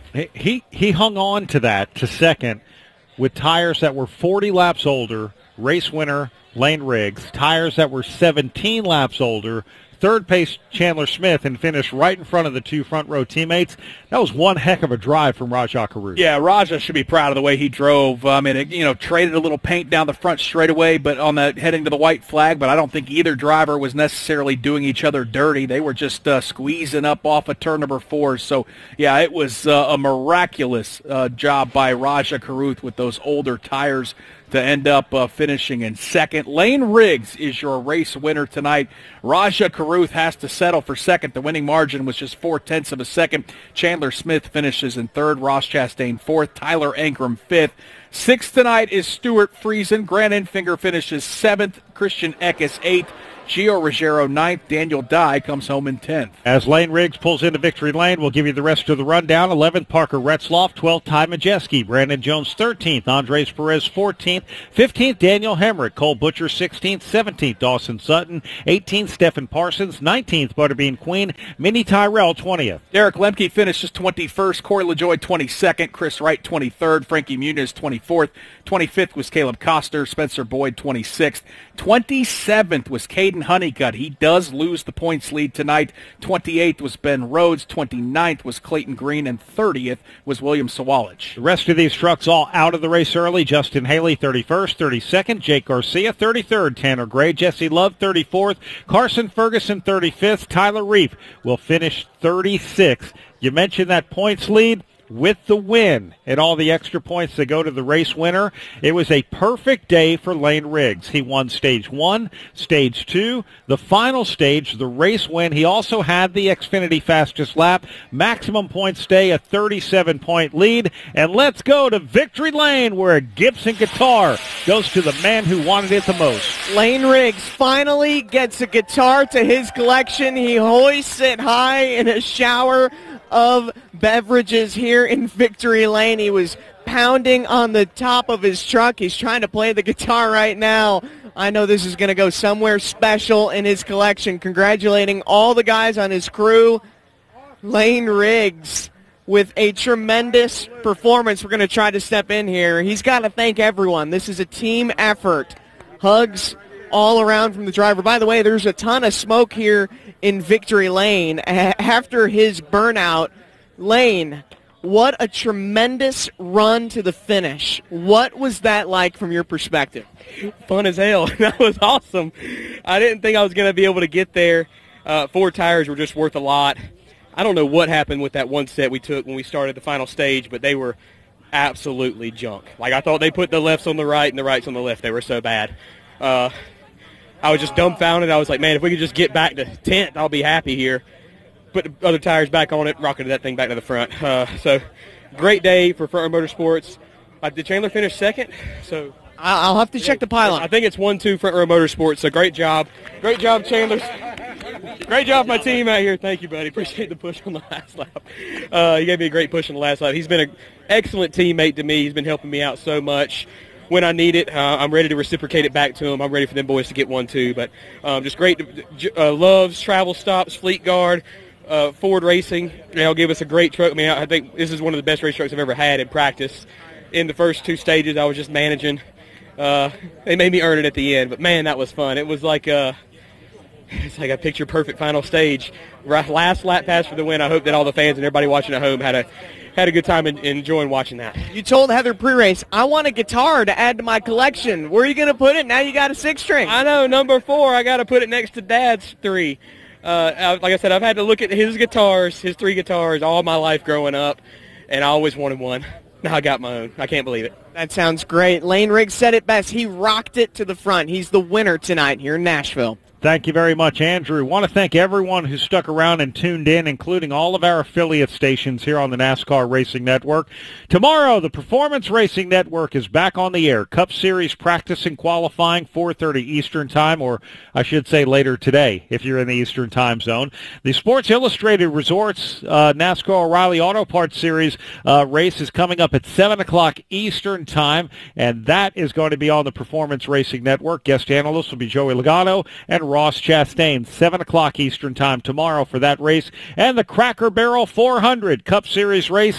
He hung on to that to second with tires that were 40 laps older, race winner Lane Riggs, tires that were 17 laps older, third place Chandler Smith, and finished right in front of the two front row teammates. That was one heck of a drive from Rajah Caruth. Yeah, Rajah should be proud of the way he drove. I mean, traded a little paint down the front straightaway, but on the heading to the white flag. But I don't think either driver was necessarily doing each other dirty. They were just squeezing up off of turn number 4. So yeah, it was a miraculous job by Rajah Caruth with those older tires to end up finishing in second. Lane Riggs is your race winner tonight. Rajah Caruth has to settle for second. The winning margin was just 0.4 of a second. Chandler Smith finishes in third. Ross Chastain fourth. Tyler Ankrum fifth. Sixth tonight is Stuart Friesen. Grant Enfinger finishes seventh. Christian Eckes eighth. Gio Ruggiero 9th. Daniel Dye comes home in 10th. As Lane Riggs pulls into victory lane, we'll give you the rest of the rundown. 11th, Parker Retzloff. 12th, Ty Majeski. Brandon Jones 13th. Andres Perez 14th. 15th, Daniel Hemrick. Cole Butcher 16th. 17th, Dawson Sutton. 18th, Stephen Parsons. 19th, Butterbean Queen. Minnie Tyrell 20th. Derek Lemke finishes 21st. Corey LaJoy 22nd. Chris Wright 23rd. Frankie Muniz 24th. 25th was Caleb Koster. Spencer Boyd 26th. 27th was Caden Honeycutt. He does lose the points lead tonight. 28th was Ben Rhodes. 29th was Clayton Green. And 30th was William Sawalich. The rest of these trucks all out of the race early. Justin Haley 31st, 32nd. Jake Garcia 33rd. Tanner Gray. Jesse Love 34th. Carson Ferguson 35th. Tyler Reef will finish 36th. You mentioned that points lead. With the win and all the extra points that go to the race winner, it was a perfect day for Lane Riggs. He won Stage 1, Stage 2, the final stage, the race win. He also had the Xfinity fastest lap, maximum points day, a 37-point lead. And let's go to Victory Lane, where a Gibson guitar goes to the man who wanted it the most. Lane Riggs finally gets a guitar to his collection. He hoists it high in a shower of beverages here in Victory Lane. He was pounding on the top of his truck. He's trying to play the guitar right now. I know this is going to go somewhere special in his collection. Congratulating all the guys on his crew. Lane Riggs with a tremendous performance. We're going to try to step in here. He's got to thank everyone. This is a team effort. Hugs all around from the driver. By the way, there's a ton of smoke here in Victory Lane after his burnout. Lane, what a tremendous run to the finish. What was that like from your perspective? Fun as hell. That was awesome. I didn't think I was going to be able to get there. 4 tires were just worth a lot. I don't know what happened with that one set we took when we started the final stage, but they were absolutely junk. Like, I thought they put the lefts on the right and the rights on the left. They were so bad. I was just dumbfounded. I was like, man, if we could just get back to 10th, I'll be happy here. Put the other tires back on it, rocketed that thing back to the front. So great day for Front Row Motorsports. Did Chandler finish second? So I'll have to check the pylon. I think it's 1-2 Front Row Motorsports, so great job. Great job, Chandler. Great job, my team out here. Thank you, buddy. Appreciate the push on the last lap. He gave me a great push on the last lap. He's been an excellent teammate to me. He's been helping me out so much. When I need it, I'm ready to reciprocate it back to him. I'm ready for them boys to get one, too. But just great. Loves, Travel Stops, Fleet Guard, Ford Racing. They'll give us a great truck. I mean, I think this is one of the best race trucks I've ever had in practice. In the first 2 stages, I was just managing. They made me earn it at the end. But, man, that was fun. It was like it's like a picture-perfect final stage. Last lap pass for the win. I hope that all the fans and everybody watching at home had a good time enjoying watching that. You told Heather pre-race, I want a guitar to add to my collection. Where are you going to put it? Now you got a 6-string. I know, number 4. I got to put it next to Dad's 3. Like I said, I've had to look at his 3 guitars, all my life growing up, and I always wanted one. Now I got my own. I can't believe it. That sounds great. Lane Riggs said it best. He rocked it to the front. He's the winner tonight here in Nashville. Thank you very much, Andrew. Want to thank everyone who stuck around and tuned in, including all of our affiliate stations here on the NASCAR Racing Network. Tomorrow, the Performance Racing Network is back on the air. Cup Series practice and qualifying, 4:30 Eastern Time, or I should say later today if you're in the Eastern Time Zone. The Sports Illustrated Resorts NASCAR O'Reilly Auto Parts Series race is coming up at 7 o'clock Eastern Time, and that is going to be on the Performance Racing Network. Guest analysts will be Joey Logano and Ross Chastain, 7 o'clock Eastern Time tomorrow for that race. And the Cracker Barrel 400 Cup Series race